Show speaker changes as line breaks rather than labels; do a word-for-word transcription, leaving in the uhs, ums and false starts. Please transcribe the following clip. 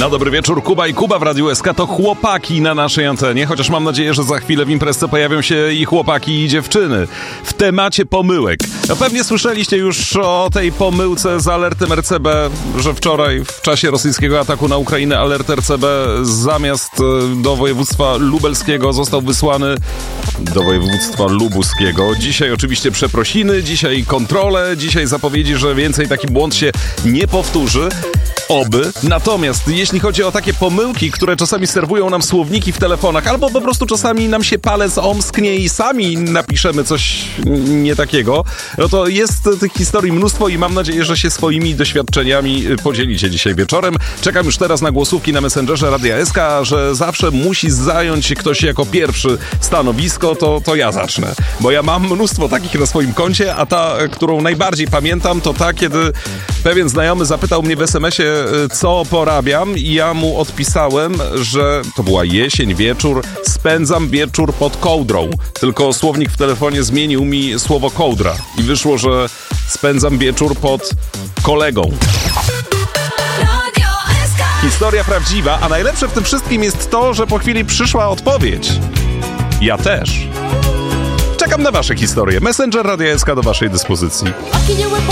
No dobry wieczór, Kuba i Kuba w Radiu S K to chłopaki na naszej antenie, chociaż mam nadzieję, że za chwilę w imprezce pojawią się i chłopaki i dziewczyny. W temacie pomyłek. No pewnie słyszeliście już o tej pomyłce z alertem R C B, że wczoraj w czasie rosyjskiego ataku na Ukrainę alert R C B zamiast do województwa lubelskiego został wysłany do województwa lubuskiego. Dzisiaj oczywiście przeprosiny, dzisiaj kontrole, dzisiaj zapowiedzi, że więcej taki błąd się nie powtórzy. Oby. Natomiast jeśli chodzi o takie pomyłki, które czasami serwują nam słowniki w telefonach, albo po prostu czasami nam się palec omsknie i sami napiszemy coś nie takiego, no to jest tych historii mnóstwo i mam nadzieję, że się swoimi doświadczeniami podzielicie dzisiaj wieczorem. Czekam już teraz na głosówki na Messengerze Radia S K, że zawsze musi zająć ktoś jako pierwszy stanowisko, to, to ja zacznę. Bo ja mam mnóstwo takich na swoim koncie, a ta, którą najbardziej pamiętam, to ta, kiedy pewien znajomy zapytał mnie w es em esie, co porabiam, i ja mu odpisałem, że to była jesień, wieczór, spędzam wieczór pod kołdrą. Tylko słownik w telefonie zmienił mi słowo kołdra i wyszło, że spędzam wieczór pod kolegą. Historia prawdziwa, a najlepsze w tym wszystkim jest to, że po chwili przyszła odpowiedź. Ja też. Czekam na wasze historie. Messenger Radia S K do waszej dyspozycji.
Aquí llegó el